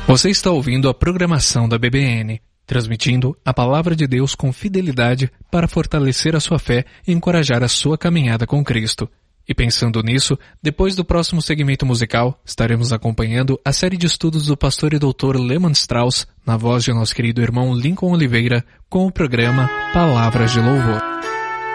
Você está ouvindo a programação da BBN, transmitindo a Palavra de Deus com fidelidade para fortalecer a sua fé e encorajar a sua caminhada com Cristo. E pensando nisso, depois do próximo segmento musical, estaremos acompanhando a série de estudos do pastor e doutor Lehman Strauss, na voz de nosso querido irmão Lincoln Oliveira, com o programa Palavras de Louvor.